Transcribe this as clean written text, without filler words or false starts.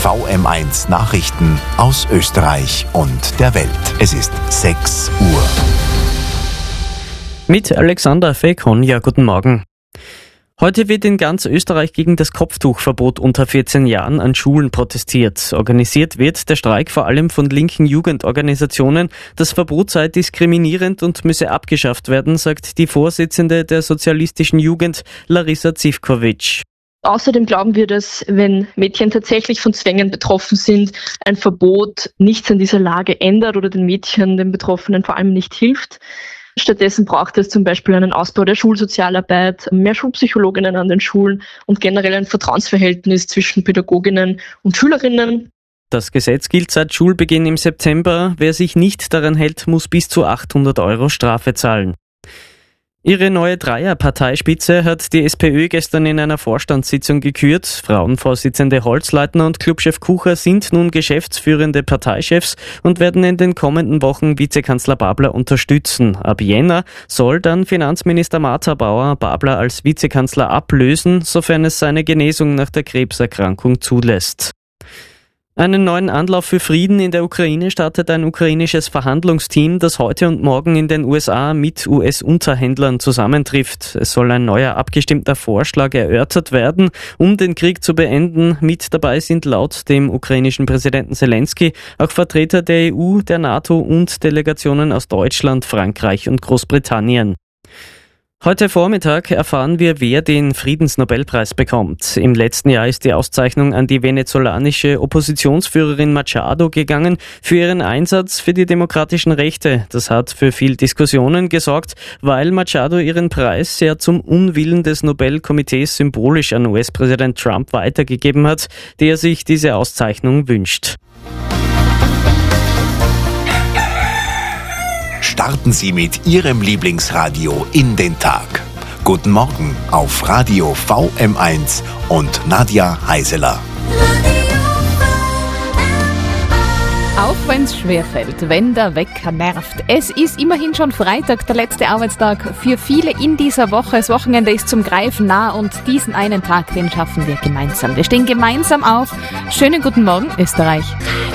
VM1 Nachrichten aus Österreich und der Welt. Es ist 6 Uhr. Mit Alexander Fekon, ja, guten Morgen. Heute wird in ganz Österreich gegen das Kopftuchverbot unter 14 Jahren an Schulen protestiert. Organisiert wird der Streik vor allem von linken Jugendorganisationen. Das Verbot sei diskriminierend und müsse abgeschafft werden, sagt die Vorsitzende der sozialistischen Jugend, Larissa Zivkovic. Außerdem glauben wir, dass wenn Mädchen tatsächlich von Zwängen betroffen sind, ein Verbot nichts an dieser Lage ändert oder den Mädchen, den Betroffenen vor allem nicht hilft. Stattdessen braucht es zum Beispiel einen Ausbau der Schulsozialarbeit, mehr Schulpsychologinnen an den Schulen und generell ein Vertrauensverhältnis zwischen Pädagoginnen und Schülerinnen. Das Gesetz gilt seit Schulbeginn im September. Wer sich nicht daran hält, muss bis zu 800 € Strafe zahlen. Ihre neue Dreierparteispitze hat die SPÖ gestern in einer Vorstandssitzung gekürt. Frauenvorsitzende Holzleitner und Clubchef Kucher sind nun geschäftsführende Parteichefs und werden in den kommenden Wochen Vizekanzler Babler unterstützen. Ab Jänner soll dann Finanzminister Martha Bauer Babler als Vizekanzler ablösen, sofern es seine Genesung nach der Krebserkrankung zulässt. Einen neuen Anlauf für Frieden in der Ukraine startet ein ukrainisches Verhandlungsteam, das heute und morgen in den USA mit US-Unterhändlern zusammentrifft. Es soll ein neuer abgestimmter Vorschlag erörtert werden, um den Krieg zu beenden. Mit dabei sind laut dem ukrainischen Präsidenten Zelensky auch Vertreter der EU, der NATO und Delegationen aus Deutschland, Frankreich und Großbritannien. Heute Vormittag erfahren wir, wer den Friedensnobelpreis bekommt. Im letzten Jahr ist die Auszeichnung an die venezolanische Oppositionsführerin Machado gegangen für ihren Einsatz für die demokratischen Rechte. Das hat für viel Diskussionen gesorgt, weil Machado ihren Preis ja zum Unwillen des Nobelkomitees symbolisch an US-Präsident Trump weitergegeben hat, der sich diese Auszeichnung wünscht. Starten Sie mit Ihrem Lieblingsradio in den Tag. Guten Morgen auf Radio VM1 und Nadja Heiseler. Auch wenn es schwerfällt, wenn der Wecker nervt. Es ist immerhin schon Freitag, der letzte Arbeitstag für viele in dieser Woche. Das Wochenende ist zum Greifen nah und diesen einen Tag, den schaffen wir gemeinsam. Wir stehen gemeinsam auf. Schönen guten Morgen, Österreich.